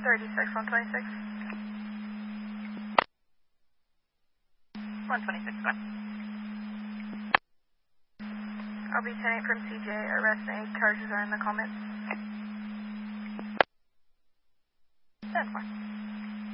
36, 126. 126, go. I'll be 10-8 from CJ. Arrest and 8 charges are in the comments. 10-4.